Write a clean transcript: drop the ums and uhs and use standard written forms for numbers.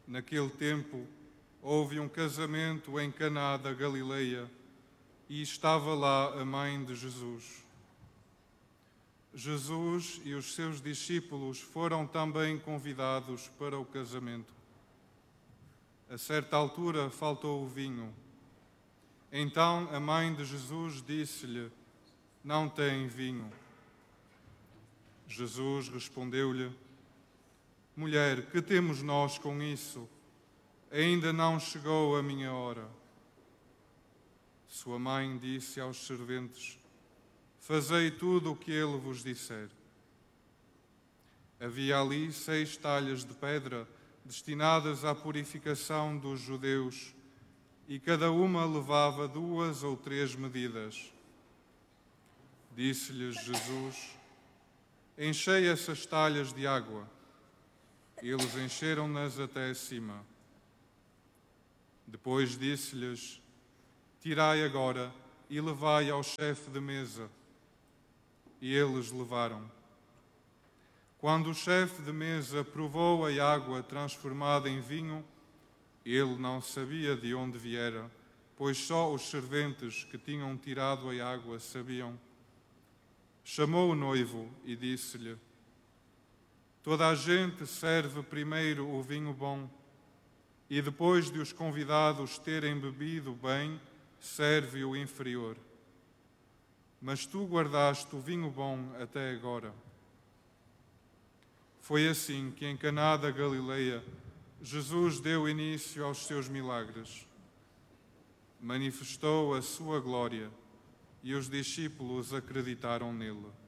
Naquele tempo, houve um casamento em Caná da Galileia e estava lá a mãe de Jesus. Jesus e os seus discípulos foram também convidados para o casamento. A certa altura faltou o vinho. Então a mãe de Jesus disse-lhe: "Não tem vinho." Jesus respondeu-lhe: "Mulher, que temos nós com isso? Ainda não chegou a minha hora." Sua mãe disse aos serventes: "Fazei tudo o que ele vos disser." Havia ali 6 talhas de pedra destinadas à purificação dos judeus, e cada uma levava 2 ou 3 medidas. Disse-lhes Jesus: "Enchei essas talhas de água." Eles encheram-nas até acima. Depois disse-lhes: "Tirai agora e levai ao chefe de mesa." E eles levaram. Quando o chefe de mesa provou a água transformada em vinho, ele não sabia de onde viera, pois só os serventes que tinham tirado a água sabiam. Chamou o noivo e disse-lhe: "Toda a gente serve primeiro o vinho bom, e depois de os convidados terem bebido bem, serve o inferior. Mas tu guardaste o vinho bom até agora." Foi assim que em Caná da Galileia Jesus deu início aos seus milagres. Manifestou a sua glória e os discípulos acreditaram nele.